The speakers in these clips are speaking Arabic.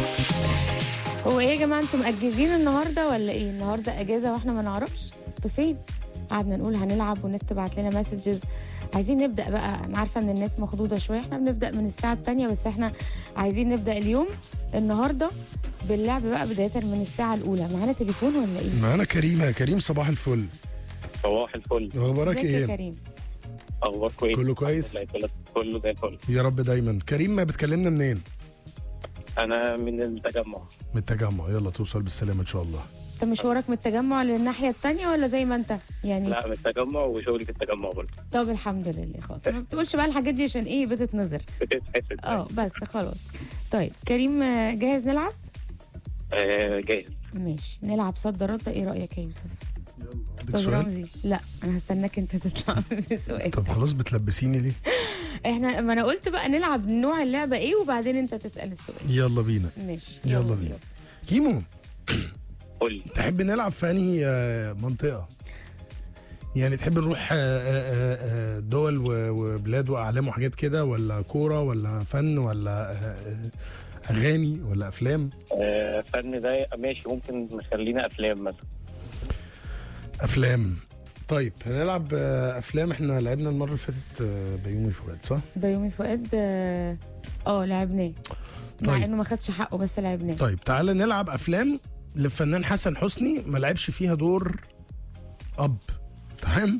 هو ايه يا جماعه، انتوا مأجزين النهارده ولا ايه؟ النهارده اجازه واحنا ما نعرفش انتوا فين. قعدنا نقول هنلعب والناس تبعت لنا مسجز. عايزين نبدا بقى، انا عارفه ان الناس مخضوضه شويه، احنا بنبدا من الساعه الثانيه بس احنا عايزين نبدا اليوم النهارده باللعب بقى بدايه من الساعه الاولى. معانا تليفون ولا ايه؟ معانا كريم. يا كريم صباح الفل. صباح الفل. اخبارك ازيك يا ايه؟ كريم؟ اخبار كويس. كله كويس؟ كله زي الفل. يا رب دايما. كريم ما بتكلمنا منين؟ انا من التجمع. من التجمع. يلا توصل بالسلامه ان شاء الله. انت مشوارك من التجمع للناحيه الثانيه ولا زي ما انت يعني؟ لا، من التجمع وشغلي في التجمع برضه. طب الحمد لله. خلاص ما بتقولش بقى الحاجات دي عشان ايه بتتنظر. بتتحسد. بس خلاص. طيب كريم، جاهز نلعب؟ جاهز. ماشي نلعب صد رد. ايه رايك يا يوسف؟ استاذ سؤال؟ رمزي، لا انا هستناك انت تطلع بسؤال. طب خلاص بتلبسيني ليه؟ احنا ما انا قلت بقى نلعب نوع اللعبه ايه وبعدين انت تسال السؤال. يلا بينا. ماشي يلا بينا. كيمو، قول لي. تحب نلعب في انهي منطقه؟ يعني تحب نروح دول وبلاد واعلام وحاجات كده، ولا كوره، ولا فن، ولا اغاني، ولا افلام؟ فن ده ماشي، ممكن نخلينا افلام مثلا. افلام. طيب هنلعب افلام. احنا لعبنا المره اللي فاتت بيومي فؤاد، صح؟ بيومي فؤاد. لعبناه. مع طيب. انه ما خدش حقه بس لعبناه. طيب تعالى نلعب افلام للفنان حسن حسني ما لعبش فيها دور اب. تمام.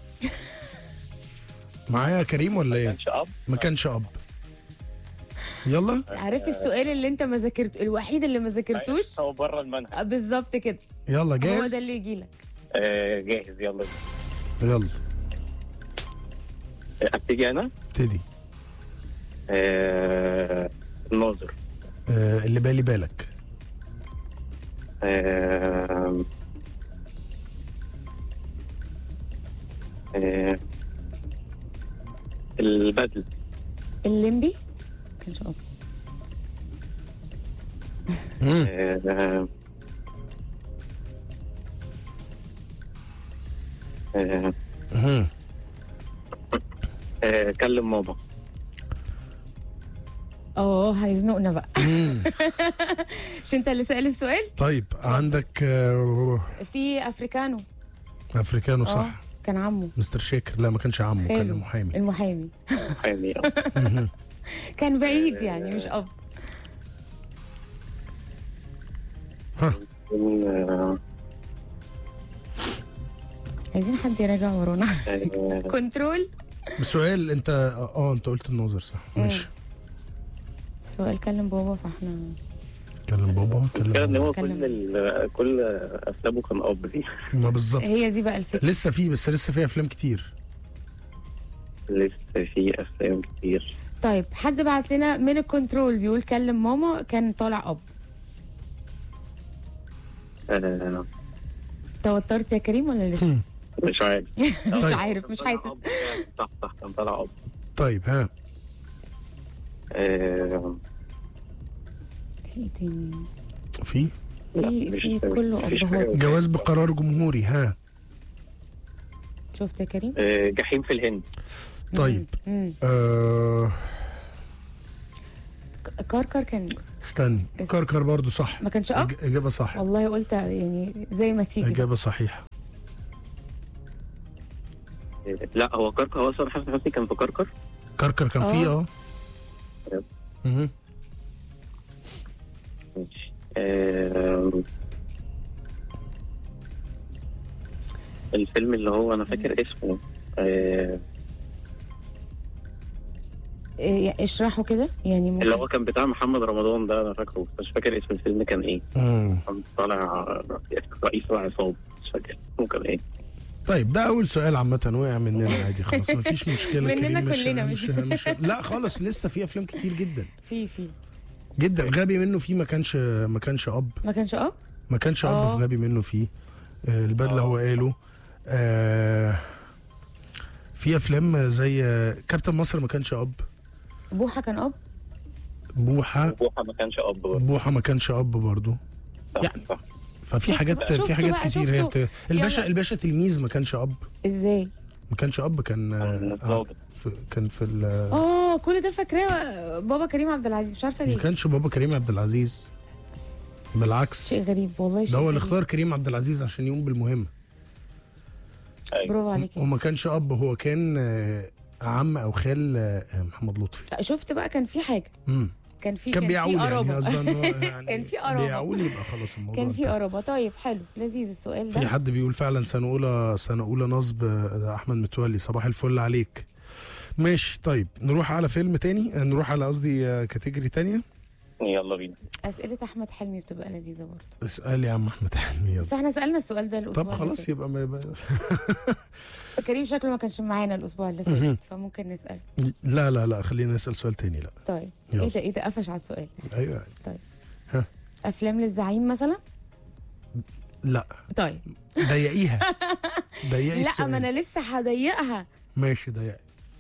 معايا كريم ولا ايه؟ كانش اب. ما كانش اب. يلا. عارف السؤال اللي انت ما ذاكرت، الوحيد اللي ما ذاكرتوش. هو بره المنهج. بالظبط كده. يلا هو جاهز. ده اللي يجي لك. جاهز. يلا. يلا ابتدي انا. ابتدي. الناظر. اللي بالي بالك. البدل. الليمبي كانش اب. كلم ماما. هيزنقنا بقى. مش انت اللي سأل السؤال؟ طيب عندك في افريكانو. افريكانو، صح؟ كان عمه مستر شاكر. لا ما كانش عمه، كان خاله. المحامي. المحامي. حامي. كان بعيد يعني مش اب. ها. عايزين حد يراجع ورانا. كنترول. بسؤال انت انت قلت الناظر، صح؟ ماشي. سؤال كلم بابا فاحنا كلم بابا. كان هو كلم. كل افلامه كان اب دي. ما بالظبط. هي دي بقى الفكره. لسه في افلام كتير. لسه في افلام كتير. طيب حد بعت لنا من الكنترول بيقول كلم ماما كان طالع اب. توترت يا كريم ولا لسه؟ مش عارف. مش عارف، مش حاسس. صح كان طالع اب. طيب ها. في ايه تاني؟ في كله ابهات. جواز بقرار جمهوري. ها. شفت يا كريم؟ جحيم في الهند. طيب. كركر كان. استني. كركر برضو صح. ما كانش اب. اجابه صح. والله قلت يعني زي ما تيجي. اجابه صحيحه. لا، هو كركر. هو اصلا حسن حسني كان في كركر. كركر كان فيه ماشي. الفيلم اللي هو انا فاكر اسمه اشرحه كده يعني ممكن. اللي هو كان بتاع محمد رمضان ده، انا فاكره بس مش فاكر اسم الفيلم كان ايه. كان طالع رئيس العصابة، مش فاكر ممكن ايه. طيب ده اول سؤال عامه وقع مننا عادي خلاص مفيش مشكله. مننا كريم كلنا مش لا خالص. لسه في افلام كتير جدا. في جدا. غبي منه فيه ما كانش اب. ما كانش اب. ما كانش اب في غبي منه فيه. البدله هو قاله. في افلام زي كابتن مصر ما كانش اب. بوحه كان اب. بوحه ما كانش اب برضه. بوحه ما كانش اب برضه. يعني ففي حاجات كتير. هي الباشا تلميذ ما كانش اب. ازاي؟ ما كانش اب، كان ظابط. كان في كل ده فاكراه بابا كريم عبد العزيز، مش عارفه ما ليه. كانش بابا كريم عبد العزيز، بالعكس شيء غريب والله، شيء ده هو اللي غريب. اختار كريم عبد العزيز عشان يقوم بالمهمه. برافو عليك. وما كانش اب، هو كان عم او خال محمد لطفي. شفت بقى كان في حاجه، كان بيعول يعني قرابة. قصدا يعني كان في قرابة. بيعول يبقى خلاص الموضوع كان في انتهى. قرابه. طيب حلو لذيذ السؤال ده. في حد بيقول فعلا سنة أولى نصب، ده أحمد متولي، صباح الفل عليك. ماشي طيب نروح على فيلم تاني، نروح على قصدي كاتيجوري تانية. يلا بينا. اسئله احمد حلمي بتبقى لذيذه برضه. اسأل يا عم أحمد حلمي يلا. بس احنا سالنا السؤال ده الاسبوع طب اللي خلاص فات. يبقى ما يبقى كريم شكله ما كانش معانا الاسبوع اللي فات، فممكن نسال. لا خلينا نسأل سؤال تاني. لا طيب يلا. ايه ده قفش على السؤال. أيوه طيب ها. افلام للزعيم مثلا. لا طيب ضيقيها ضيقي لا السؤال. ما انا لسه هضيقها. ماشي ضيقي.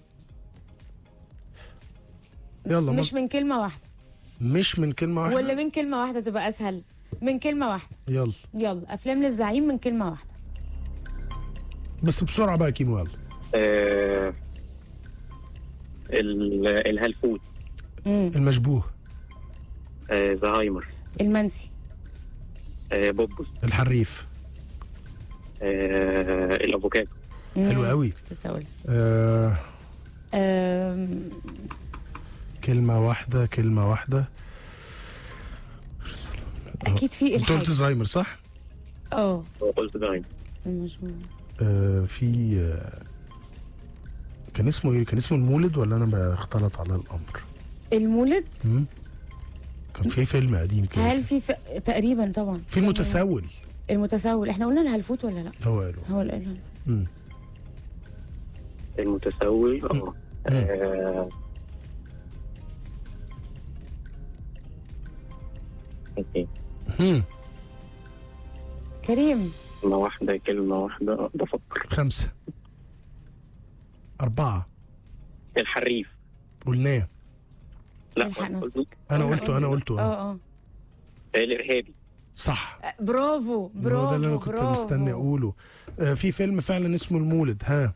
يلا مش من كلمه واحده مش من كلمة واحدة ولا من كلمه واحده تبقى اسهل. من كلمه واحده. يلا يلا افلام للزعيم من كلمه واحده. بس بسرعة بقى كيمو يلا. الهلفوت. المشبوه. زهايمر. المنسي. بوبوس. الحريف. الافوكادو. حلو قوي. تساؤل. كلمة واحدة اكيد في انت الحاجه. قلت زهايمر صح؟ قلت زهايمر. المجموع. في كان اسمه ايه؟ كان اسمه المولد ولا انا بختلط على الامر؟ المولد. كان في فيلم قديم كده. هل في تقريبا طبعا في المتسول. المتسول احنا قلنا الهلفوت ولا لا؟ هو قالوا هو اللي قالها. المتسول. اوكي. كريم. كلمة واحدة بفكر. 5 4 الحريف. قلناه. لا الحق نفسك. انا قلته الإرهابي. صح. برافو هو ده اللي انا كنت برافو. مستني اقوله. في فيلم فعلا اسمه المولد. ها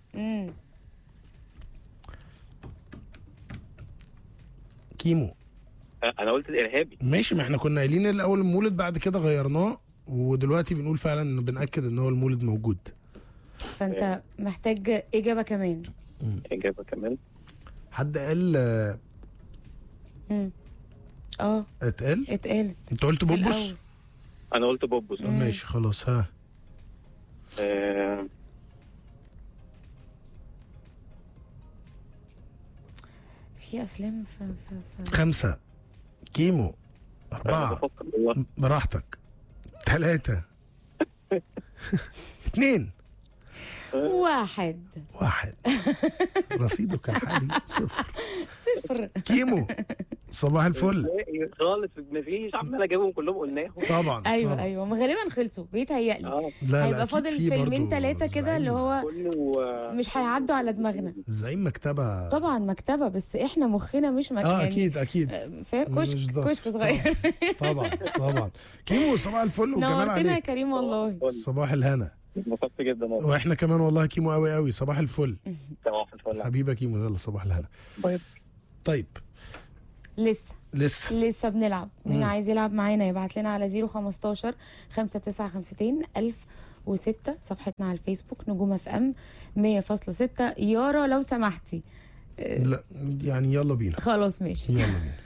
كيمو. انا قلت الإرهابي. ماشي، ما احنا كنا قايلين الاول المولد، بعد كده غيرناه ودلوقتي بنقول فعلا انه بنأكد ان هو المولد موجود. فانت محتاج اجابه كمان. إجابة كمان. حد قال اتقالت. انت قلت في بوبوس. الأول. انا قلت بوبوس. ماشي خلاص. ها في افلام 5 كيمو 4 براحتك 3 2 1 رصيدك الحالي 0. كيمو صباح الفل. خالص مفيش، عمال اجاوبهم كلهم قلناهم. طبعا ايوه ما غالبا خلصوا بيتهيألي. لا هيبقى أكيد فاضل في فيلمين برضو 3 كده اللي هو مش هيعدوا على دماغنا. الزعيم مكتبة. طبعا مكتبه، بس احنا مخنا مش مكتبه. اكيد فاهم. كشك صغير. طبعا كيمو صباح الفل والجمال نورتنا يا عليك. كريم والله. صباح الهنا. انبسطت جدا والله. واحنا كمان والله كيمو قوي صباح الفل. صباح الفل حبيبك كيمو، يلا صباح الهنا. طيب لسه بنلعب. مين عايز يلعب معانا يبعت لنا على 015 5952 1006 صفحتنا على الفيسبوك نجوم اف ام 100.6. يارا لو سمحتي. لا يعني يلا بينا. خلاص ماشي. يلا بينا.